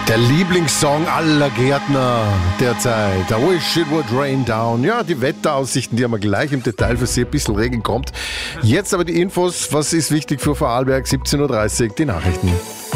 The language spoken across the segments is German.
Der Lieblingssong aller Gärtner derzeit. I wish it would rain down. Ja, die Wetteraussichten, die haben wir gleich im Detail für Sie. Ein bisschen Regen kommt. Jetzt aber die Infos. Was ist wichtig für Vorarlberg? 17.30 Uhr, die Nachrichten.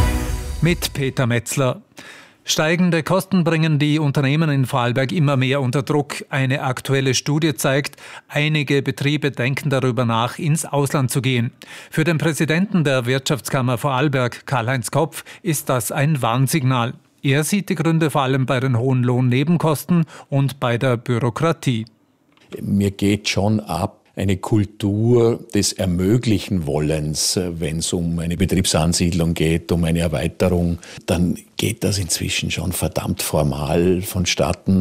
Mit Peter Metzler. Steigende Kosten bringen die Unternehmen in Vorarlberg immer mehr unter Druck. Eine aktuelle Studie zeigt, einige Betriebe denken darüber nach, ins Ausland zu gehen. Für den Präsidenten der Wirtschaftskammer Vorarlberg, Karl-Heinz Kopf, ist das ein Warnsignal. Er sieht die Gründe vor allem bei den hohen Lohnnebenkosten und bei der Bürokratie. Mir geht schon ab eine Kultur des Ermöglichen Wollens, wenn es um eine Betriebsansiedlung geht, um eine Erweiterung, dann geht das inzwischen schon verdammt formal vonstatten.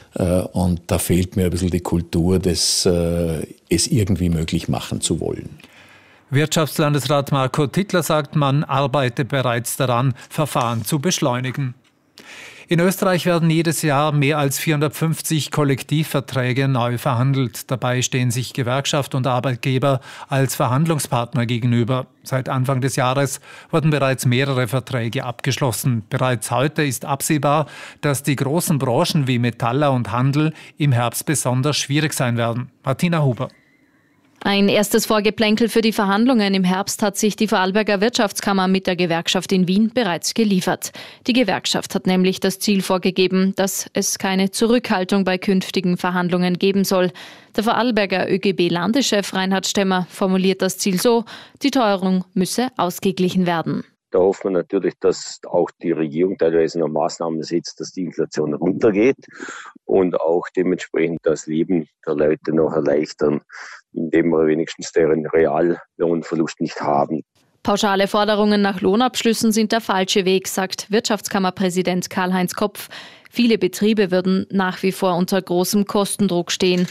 Und da fehlt mir ein bisschen die Kultur, es irgendwie möglich machen zu wollen. Wirtschaftslandesrat Marco Tittler sagt, man arbeite bereits daran, Verfahren zu beschleunigen. In Österreich werden jedes Jahr mehr als 450 Kollektivverträge neu verhandelt. Dabei stehen sich Gewerkschaft und Arbeitgeber als Verhandlungspartner gegenüber. Seit Anfang des Jahres wurden bereits mehrere Verträge abgeschlossen. Bereits heute ist absehbar, dass die großen Branchen wie Metaller und Handel im Herbst besonders schwierig sein werden. Martina Huber. Ein erstes Vorgeplänkel für die Verhandlungen im Herbst hat sich die Vorarlberger Wirtschaftskammer mit der Gewerkschaft in Wien bereits geliefert. Die Gewerkschaft hat nämlich das Ziel vorgegeben, dass es keine Zurückhaltung bei künftigen Verhandlungen geben soll. Der Vorarlberger ÖGB-Landeschef Reinhard Stemmer formuliert das Ziel so: Die Teuerung müsse ausgeglichen werden. Da hoffen wir natürlich, dass auch die Regierung teilweise noch Maßnahmen setzt, dass die Inflation runtergeht und auch dementsprechend das Leben der Leute noch erleichtern, indem wir wenigstens deren Reallohnverlust nicht haben. Pauschale Forderungen nach Lohnabschlüssen sind der falsche Weg, sagt Wirtschaftskammerpräsident Karl-Heinz Kopf. Viele Betriebe würden nach wie vor unter großem Kostendruck stehen.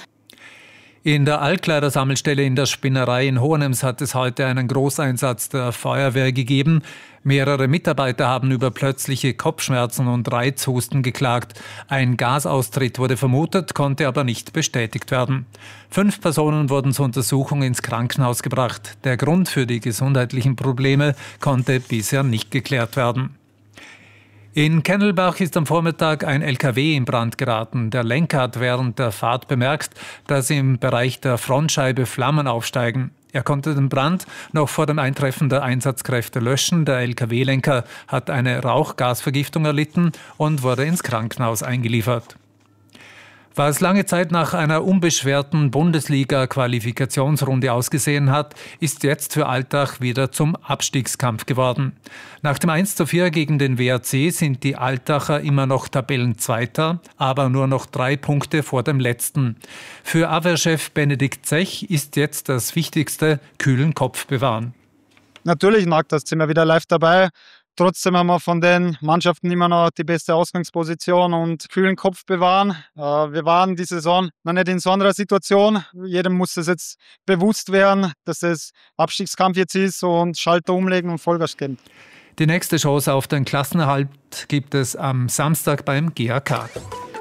In der Altkleidersammelstelle in der Spinnerei in Hohenems hat es heute einen Großeinsatz der Feuerwehr gegeben. Mehrere Mitarbeiter haben über plötzliche Kopfschmerzen und Reizhusten geklagt. Ein Gasaustritt wurde vermutet, konnte aber nicht bestätigt werden. 5 Personen wurden zur Untersuchung ins Krankenhaus gebracht. Der Grund für die gesundheitlichen Probleme konnte bisher nicht geklärt werden. In Kennelbach ist am Vormittag ein LKW in Brand geraten. Der Lenker hat während der Fahrt bemerkt, dass im Bereich der Frontscheibe Flammen aufsteigen. Er konnte den Brand noch vor dem Eintreffen der Einsatzkräfte löschen. Der LKW-Lenker hat eine Rauchgasvergiftung erlitten und wurde ins Krankenhaus eingeliefert. Was lange Zeit nach einer unbeschwerten Bundesliga-Qualifikationsrunde ausgesehen hat, ist jetzt für Altach wieder zum Abstiegskampf geworden. Nach dem 1:4 gegen den WAC sind die Altacher immer noch Tabellenzweiter, aber nur noch 3 Punkte vor dem letzten. Für Abwehrchef Benedikt Zech ist jetzt das Wichtigste: kühlen Kopf bewahren. Natürlich nagt das Zimmer wieder live dabei. Trotzdem haben wir von den Mannschaften immer noch die beste Ausgangsposition und kühlen Kopf bewahren. Wir waren die Saison noch nicht in so einer Situation. Jedem muss es jetzt bewusst werden, dass es Abstiegskampf jetzt ist, und Schalter umlegen und Vollgas geben. Die nächste Chance auf den Klassenerhalt gibt es am Samstag beim GAK.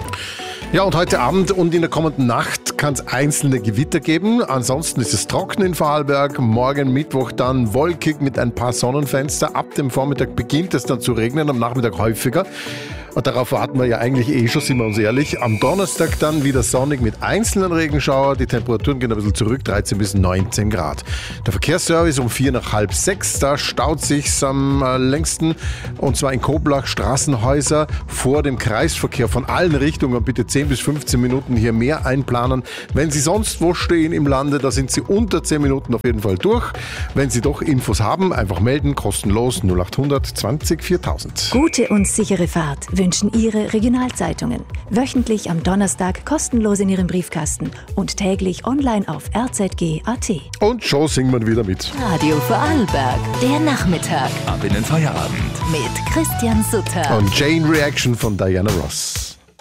Ja, und heute Abend und in der kommenden Nacht kann es einzelne Gewitter geben. Ansonsten ist es trocken in Vorarlberg. Morgen Mittwoch dann wolkig mit ein paar Sonnenfenster. Ab dem Vormittag beginnt es dann zu regnen, am Nachmittag häufiger. Und darauf warten wir ja eigentlich schon, sind wir uns ehrlich. Am Donnerstag dann wieder sonnig mit einzelnen Regenschauer. Die Temperaturen gehen ein bisschen zurück, 13 bis 19 Grad. Der Verkehrsservice um 4 nach halb 6. Da staut sich's am längsten. Und zwar in Koblach Straßenhäuser vor dem Kreisverkehr von allen Richtungen. Bitte 10 bis 15 Minuten hier mehr einplanen. Wenn Sie sonst wo stehen im Lande, da sind Sie unter 10 Minuten auf jeden Fall durch. Wenn Sie doch Infos haben, einfach melden, kostenlos 0800 20 4000. Gute und sichere Fahrt wünschen Ihre Regionalzeitungen. Wöchentlich am Donnerstag kostenlos in Ihrem Briefkasten und täglich online auf rzg.at. Und schon singen wir wieder mit. Radio Vorarlberg, der Nachmittag Ab in den Feierabend mit Christian Sutter Und Chain Reaction von Diana Ross.